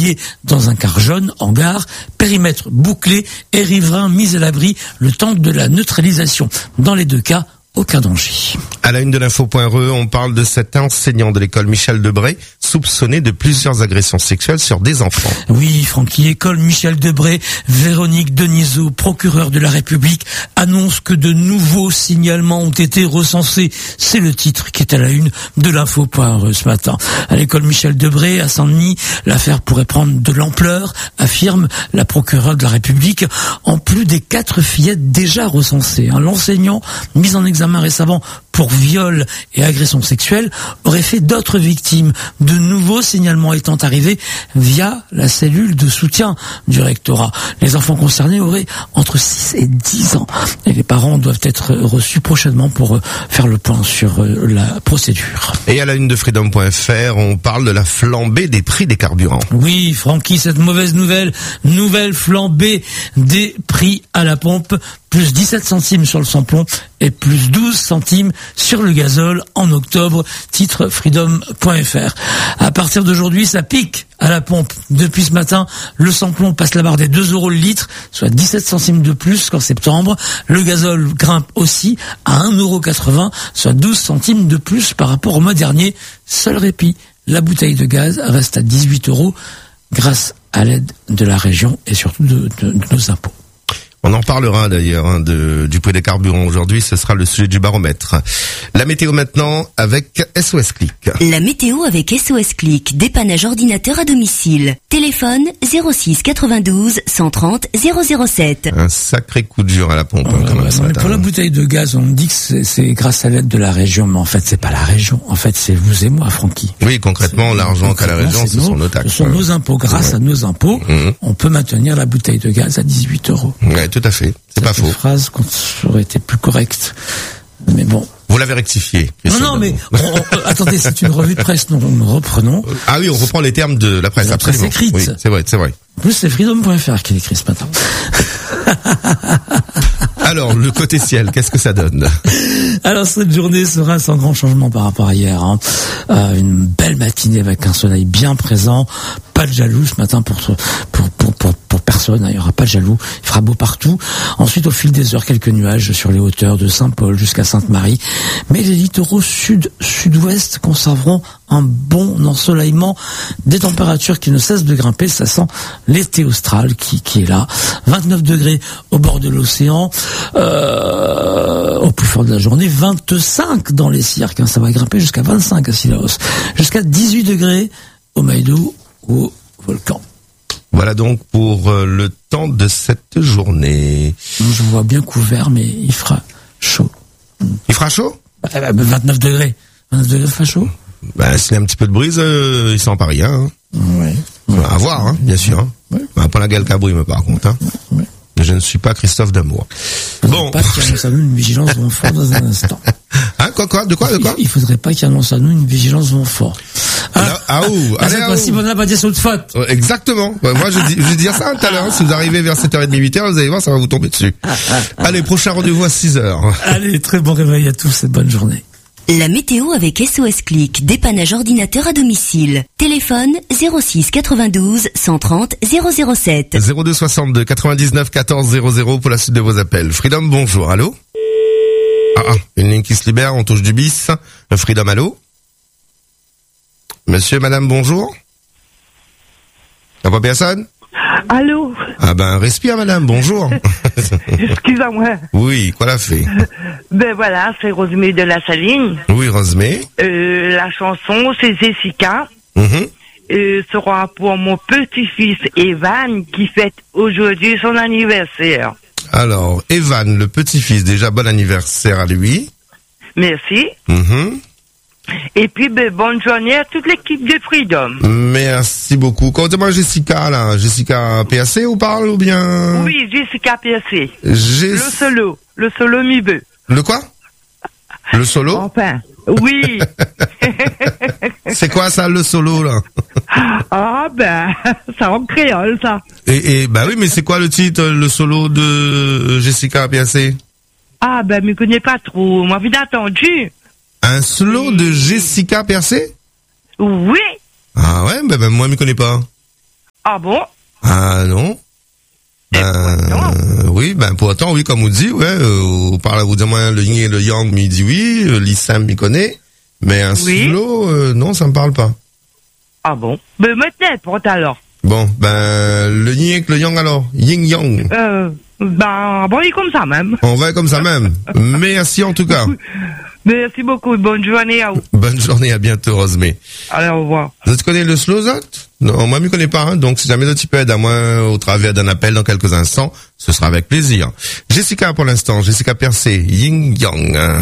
oubliés dans un car jaune en gare, périmètre bouclé et riverains mis à l'abri le temps de la neutralisation. Dans les deux cas, aucun danger. À la une de l'info.re, on parle de cet enseignant de l'école Michel Debré, soupçonné de plusieurs agressions sexuelles sur des enfants. Oui, Francky, école Michel Debré, Véronique Denisot, procureure de la République, annonce que de nouveaux signalements ont été recensés. C'est le titre qui est à la une de l'info.re ce matin. À l'école Michel Debré, à Saint-Denis, l'affaire pourrait prendre de l'ampleur, affirme la procureure de la République, en plus des 4 fillettes déjà recensées. L'enseignant, mis en examen récemment pour viol et agression sexuelle, aurait fait d'autres victimes. De nouveaux signalements étant arrivés via la cellule de soutien du rectorat. Les enfants concernés auraient entre 6 et 10 ans. Et les parents doivent être reçus prochainement pour faire le point sur la procédure. Et à la une de Freedom.fr, on parle de la flambée des prix des carburants. Oui, Francky, cette mauvaise nouvelle flambée des prix à la pompe, plus 17 centimes sur le samplon et plus 12 centimes sur le gazole en octobre, titre Freedom.fr. À partir d'aujourd'hui, ça pique à la pompe. Depuis ce matin, le samplon passe la barre des 2 € le litre, soit 17 centimes de plus qu'en septembre. Le gazole grimpe aussi à 1,80 €, soit 12 centimes de plus par rapport au mois dernier. Seul répit, la bouteille de gaz reste à 18 € grâce à l'aide de la région et surtout de nos impôts. On en parlera d'ailleurs du prix des carburants aujourd'hui, ce sera le sujet du baromètre. La météo maintenant avec SOS Click. La météo avec SOS Click, dépannage ordinateur à domicile. Téléphone 06 92 130 007. Un sacré coup de dur à la pompe. Pour la bouteille de gaz, on me dit que c'est grâce à l'aide de la région, mais en fait c'est pas la région, en fait c'est vous et moi, Francky. Oui, concrètement, l'argent qu'a la région, ce sont nos taxes. Ce sont nos impôts. Grâce à nos impôts, on peut maintenir la bouteille de gaz à 18 €. Ouais, tout à fait. C'est pas faux. Cette phrase aurait été plus correcte. Mais bon. Vous l'avez rectifié. Non, mais attendez, c'est une revue de presse, nous reprenons. Ah oui, on reprend les termes de la presse, absolument. Presse écrite. Oui, c'est vrai. En plus, c'est Freedom.fr qui l'écrit ce matin. Alors, le côté ciel, qu'est-ce que ça donne? Alors, cette journée sera sans grand changement par rapport à hier. Une belle matinée avec un soleil bien présent. Pas de jaloux ce matin pour personne. Il n'y aura pas de jaloux. Il fera beau partout. Ensuite, au fil des heures, quelques nuages sur les hauteurs de Saint-Paul jusqu'à Sainte-Marie. Mais les littoraux sud-ouest conserveront un bon ensoleillement, des températures qui ne cessent de grimper. Ça sent l'été austral qui est là. 29 degrés au bord de l'océan. Au plus fort de la journée, 25 dans les cirques. Ça va grimper jusqu'à 25 à Sillaos. Jusqu'à 18 degrés au Maïdou ou au volcan. Voilà donc pour le temps de cette journée. Je vois bien couvert, mais il fera chaud. Il fera chaud? 29 degrés. 29 degrés, ça fera chaud? S'il y a un petit peu de brise, il sent pas rien. Hein. Ouais. À voir, bien sûr. Hein. Ouais. Pas la gueule cabri, par contre. Hein. Ouais. Je ne suis pas Christophe Damour. Bon. Pas qu'il annonce à nous une vigilance vent fort dans un instant. Hein, quoi? De quoi? Il faudrait pas qu'il annonce à nous une vigilance vent fort. Cette fois-ci, on n'a pas dit saut de faute. Exactement. Moi, je vais dire ça tout à l'heure. Si vous arrivez vers 7h30, 8h, vous allez voir, ça va vous tomber dessus. Allez, prochain rendez-vous à 6h. Allez, très bon réveil à tous et bonne journée. La météo avec SOS Click, dépannage ordinateur à domicile. Téléphone 06 92 130 007. 02 62 99 14 00 pour la suite de vos appels. Freedom, bonjour. Allô? Une ligne qui se libère, on touche du bis. Freedom, allô? Monsieur, madame, bonjour. Y'a pas personne? Allô? Respire, madame, bonjour. Excusez-moi. Oui, quoi l'a fait? Voilà, c'est Rosemée de la Saline. Oui, Rosemée. La chanson, c'est Jessica. Sera pour mon petit-fils Evan qui fête aujourd'hui son anniversaire. Alors, Evan, le petit-fils, déjà bon anniversaire à lui. Merci. Et puis, bonne journée à toute l'équipe de Freedom. Merci beaucoup. Comptez-moi Jessica, là. Jessica PAC, ou parle, ou bien? Oui, Jessica PAC. Le solo mi-beu. Le quoi? Le solo? Enfin, oui. C'est quoi ça, le solo, là? Ça en créole, ça. Oui, mais c'est quoi le titre, le solo de Jessica PAC? Je me connais pas trop. Moi, j'ai entendu. Un solo de Jessica PAC? Oui. Ah ouais, moi, je me connais pas. Ah bon? Ah non. Oui, pour autant, oui, comme vous dites, ouais, vous parlez, vous dites, moi, le yin et le yang, m'y dit oui, l'islam m'y connaît, mais un slow, non, ça me parle pas. Ah bon? Mais maintenant, pour alors. Bon, le yin et le yang alors, yin yang. Bon, il est comme ça même. On va comme ça même. Merci en tout cas. Merci beaucoup, bonne journée à vous. Bonne journée, à bientôt, Rosemée. Allez, au revoir. Vous connaissez le slow, Zot? Non, moi, je ne connais pas, hein, donc si jamais tu peux aider à moi au travers d'un appel dans quelques instants, ce sera avec plaisir. Jessica, pour l'instant, Jessica Percé, Yin Yang.